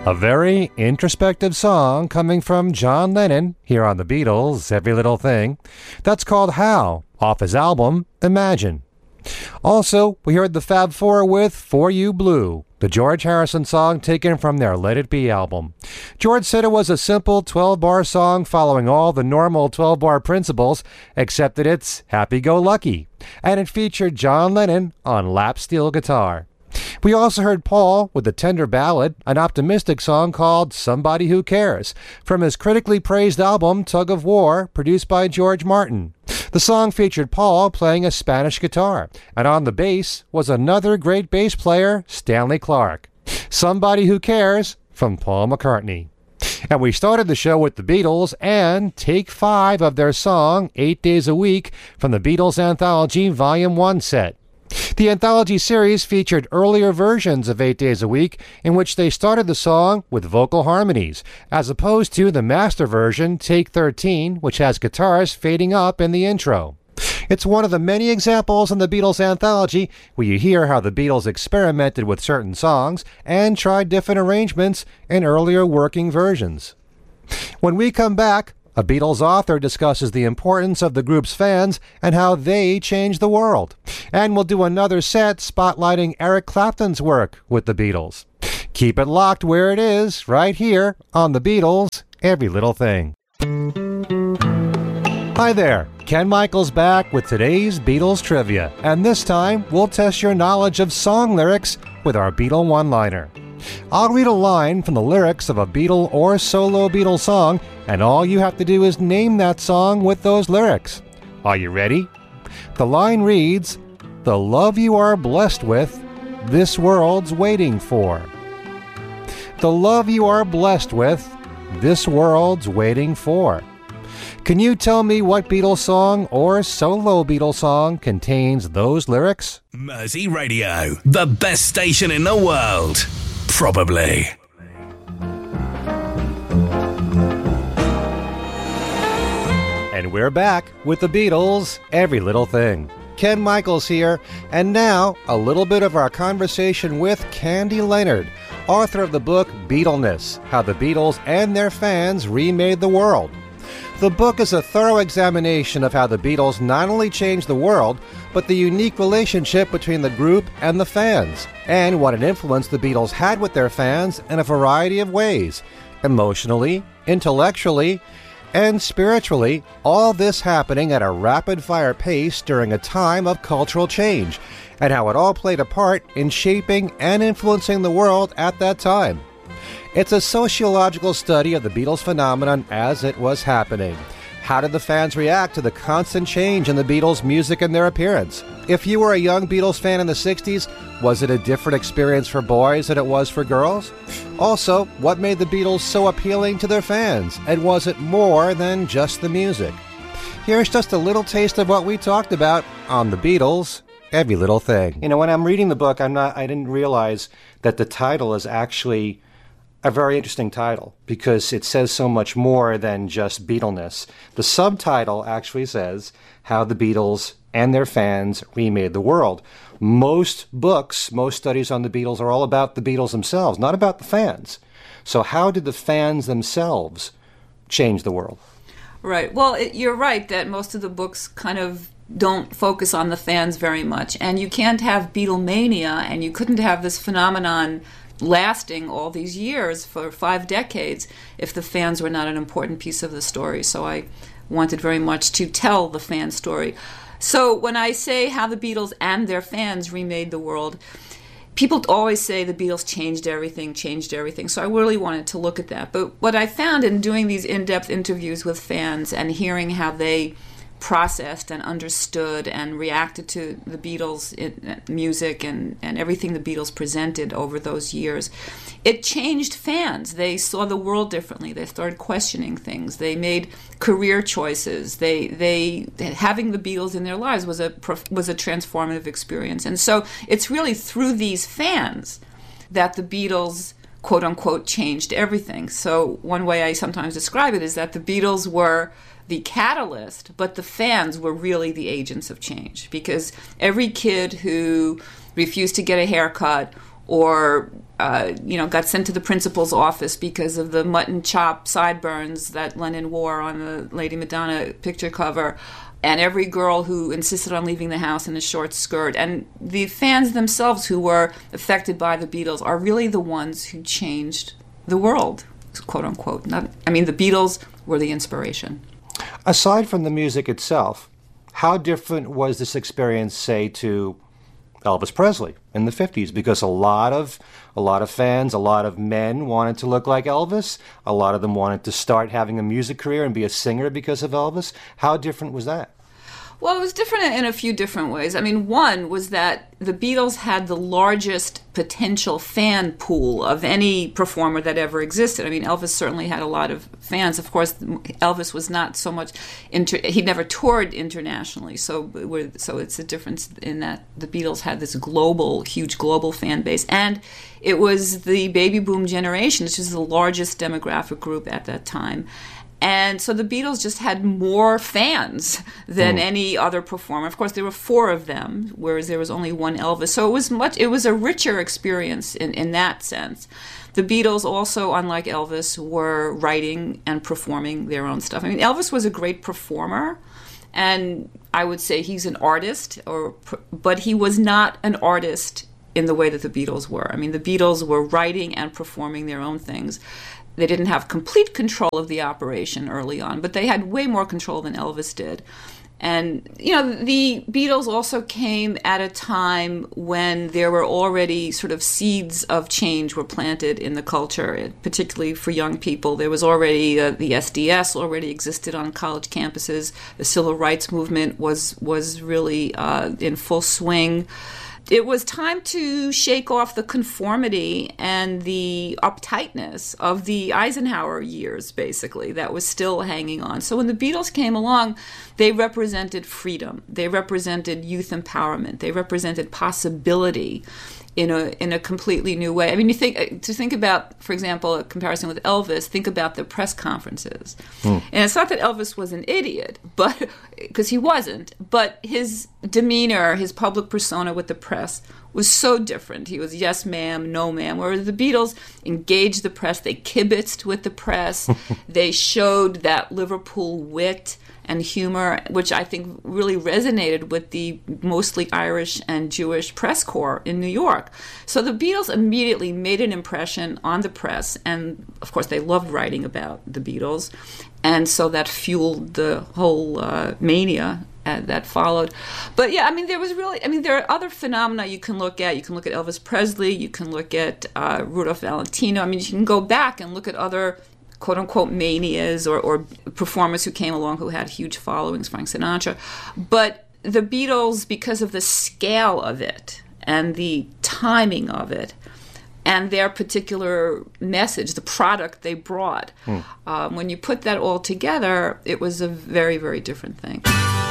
A very introspective song coming from John Lennon here on the Beatles' Every Little Thing. That's called How, off his album Imagine. Also, we heard the Fab Four with For You Blue, the George Harrison song taken from their Let It Be album. George said it was a simple 12-bar song following all the normal 12-bar principles, except that it's happy-go-lucky, and it featured John Lennon on lap steel guitar. We also heard Paul with the tender ballad, an optimistic song called Somebody Who Cares, from his critically praised album Tug of War, produced by George Martin. The song featured Paul playing a Spanish guitar, and on the bass was another great bass player, Stanley Clarke. Somebody Who Cares from Paul McCartney. And we started the show with the Beatles and Take 5 of their song 8 Days a Week from the Beatles Anthology Volume 1 set. The anthology series featured earlier versions of 8 Days a Week in which they started the song with vocal harmonies, as opposed to the master version, Take 13, which has guitars fading up in the intro. It's one of the many examples in the Beatles anthology where you hear how the Beatles experimented with certain songs and tried different arrangements in earlier working versions. When we come back, a Beatles author discusses the importance of the group's fans and how they changed the world. And we'll do another set spotlighting Eric Clapton's work with the Beatles. Keep it locked where it is, right here on the Beatles' Every Little Thing. Hi there, Ken Michaels back with today's Beatles Trivia. And this time, we'll test your knowledge of song lyrics with our Beatle one-liner. I'll read a line from the lyrics of a Beatle or solo Beatle song, and all you have to do is name that song with those lyrics. Are you ready? The line reads, "The love you are blessed with, this world's waiting for." The love you are blessed with, this world's waiting for. Can you tell me what Beatles song or solo Beatles song contains those lyrics? Mersey Radio, the best station in the world. Probably. And we're back with the Beatles' Every Little Thing. Ken Michaels here, and now a little bit of our conversation with Candy Leonard, author of the book Beatleness, How the Beatles and Their Fans Remade the World. The book is a thorough examination of how the Beatles not only changed the world, but the unique relationship between the group and the fans, and what an influence the Beatles had with their fans in a variety of ways, emotionally, intellectually, and spiritually, all this happening at a rapid-fire pace during a time of cultural change, and how it all played a part in shaping and influencing the world at that time. It's a sociological study of the Beatles phenomenon as it was happening. How did the fans react to the constant change in the Beatles' music and their appearance? If you were a young Beatles fan in the 60s, was it a different experience for boys than it was for girls? Also, what made the Beatles so appealing to their fans? And was it more than just the music? Here's just a little taste of what we talked about on the Beatles' Every Little Thing. You know, when I'm reading the book, I didn't realize that the title is actually a very interesting title because it says so much more than just Beatleness. The subtitle actually says How the Beatles and Their Fans Remade the World. Most books, most studies on the Beatles are all about the Beatles themselves, not about the fans. So how did the fans themselves change the world? Right. Well, you're right that most of the books kind of don't focus on the fans very much. And you can't have Beatlemania, and you couldn't have this phenomenon lasting all these years for 5 decades if the fans were not an important piece of the story. So I wanted very much to tell the fan story. So when I say how the Beatles and their fans remade the world, people always say the Beatles changed everything. So I really wanted to look at that. But what I found in doing these in-depth interviews with fans and hearing how they processed and understood and reacted to the Beatles' music and everything the Beatles presented over those years, it changed fans. They saw the world differently. They started questioning things. They made career choices. They having the Beatles in their lives was a transformative experience. And so it's really through these fans that the Beatles, quote unquote, changed everything. So one way I sometimes describe it is that the Beatles were the catalyst, but the fans were really the agents of change, because every kid who refused to get a haircut or got sent to the principal's office because of the mutton chop sideburns that Lennon wore on the Lady Madonna picture cover, and every girl who insisted on leaving the house in a short skirt. And the fans themselves who were affected by the Beatles are really the ones who changed the world, quote unquote. The Beatles were the inspiration. Aside from the music itself, how different was this experience, say, to Elvis Presley in the 50s? Because a lot of fans, a lot of men wanted to look like Elvis. A lot of them wanted to start having a music career and be a singer because of Elvis. How different was that? Well, it was different in a few different ways. One was that the Beatles had the largest potential fan pool of any performer that ever existed. Elvis certainly had a lot of fans. Of course, Elvis was not so much he never toured internationally, so it's a difference in that the Beatles had this huge global fan base, and it was the baby boom generation, which is the largest demographic group at that time. And so the Beatles just had more fans than any other performer. Of course, there were 4 of them, whereas there was only one Elvis. So it was a richer experience in that sense. The Beatles also, unlike Elvis, were writing and performing their own stuff. Elvis was a great performer, and I would say he's an artist, but he was not an artist in the way that the Beatles were. The Beatles were writing and performing their own things. They didn't have complete control of the operation early on, but they had way more control than Elvis did. And, the Beatles also came at a time when there were already sort of seeds of change were planted in the culture, particularly for young people. There was already, the SDS already existed on college campuses. The civil rights movement was really in full swing. It was time to shake off the conformity and the uptightness of the Eisenhower years, basically, that was still hanging on. So when the Beatles came along, they represented freedom. They represented youth empowerment. They represented possibility in a completely new way. You think about, for example, a comparison with Elvis, think about the press conferences. And it's not that Elvis was an idiot, but because he wasn't, but his demeanor, his public persona with the press was so different. He was yes ma'am, no ma'am, whereas the Beatles engaged the press, they kibitzed with the press, they showed that Liverpool wit and humor, which I think really resonated with the mostly Irish and Jewish press corps in New York. So the Beatles immediately made an impression on the press, and of course they loved writing about the Beatles, and so that fueled the whole mania that followed. But yeah, there was really, there are other phenomena you can look at. You can look at Elvis Presley, you can look at Rudolph Valentino. You can go back and look at other quote-unquote manias or performers who came along who had huge followings, Frank Sinatra. But the Beatles, because of the scale of it and the timing of it and their particular message, the product they brought, when you put that all together, it was a very, very different thing.